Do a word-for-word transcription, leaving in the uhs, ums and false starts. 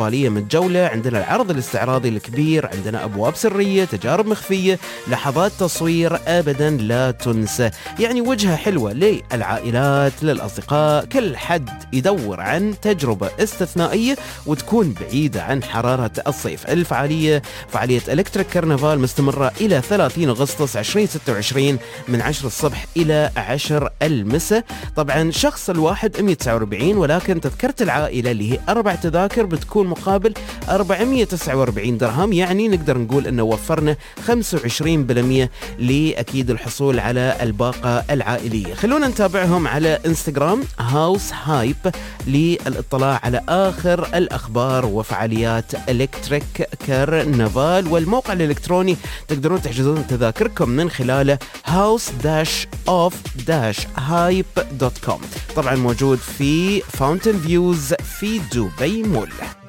كرنفالية متجولة، عندنا العرض الاستعراضي الكبير، عندنا أبواب سرية، تجارب مخفية، لحظات تصوير أبدا لا تنسى. يعني وجهة حلوة للعائلات للأصدقاء، كل حد يدور عن تجربة استثنائية وتكون بعيدة عن حرارة الصيف. الفعالية فعالية إلكتريك كرنفال مستمرة إلى ثلاثين أغسطس ألفين وستة وعشرين من عشرة الصبح إلى عشرة المساء. طبعا شخص الواحد مئة وتسعة وأربعين، ولكن تذكرة العائلة اللي هي أربع تذاكر بتكون مقابل أربعمئة وتسعة وأربعين درهم. يعني نقدر نقول أنه وفرنا خمسة وعشرين بالمئة لأكيد الحصول على الباقة العائلية. خلونا نتابعهم على انستغرام هاوس هايب للاطلاع على آخر الأخبار وفعاليات إلكتريك كرنفال، والموقع الإلكتروني تقدرون تحجزون تذاكركم من خلاله house dash off dash hype دوت كوم. طبعا موجود في فاونتن فيوز في دبي مول.